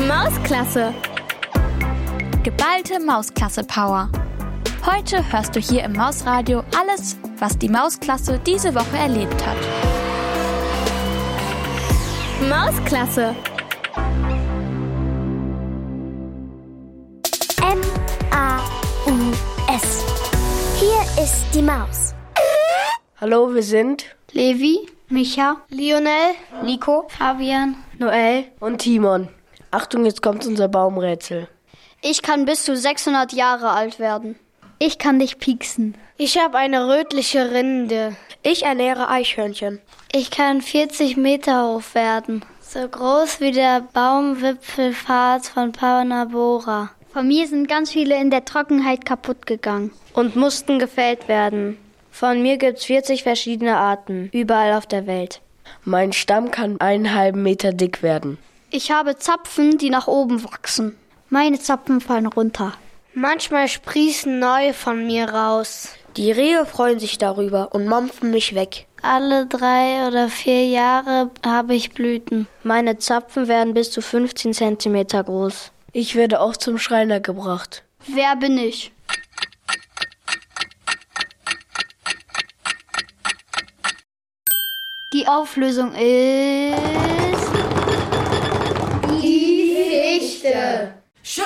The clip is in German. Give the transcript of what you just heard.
Mausklasse. Geballte Mausklasse-Power. Heute hörst du hier im Mausradio alles, was die Mausklasse diese Woche erlebt hat. Mausklasse. M-A-U-S. Hier ist die Maus. Hallo, wir sind Levi, Micha, Lionel, Nico, Fabian, Noel und Timon. Achtung, jetzt kommt unser Baumrätsel. Ich kann bis zu 600 Jahre alt werden. Ich kann dich pieksen. Ich habe eine rötliche Rinde. Ich ernähre Eichhörnchen. Ich kann 40 Meter hoch werden. So groß wie der Baumwipfelpfad von Pauna Bora. Von mir sind ganz viele in der Trockenheit kaputt gegangen. Und mussten gefällt werden. Von mir gibt's 40 verschiedene Arten, überall auf der Welt. Mein Stamm kann 1,5 Meter dick werden. Ich habe Zapfen, die nach oben wachsen. Meine Zapfen fallen runter. Manchmal sprießen neue von mir raus. Die Rehe freuen sich darüber und mampfen mich weg. Alle 3 oder 4 Jahre habe ich Blüten. Meine Zapfen werden bis zu 15 Zentimeter groß. Ich werde auch zum Schreiner gebracht. Wer bin ich? Die Auflösung ist... Die Fichte.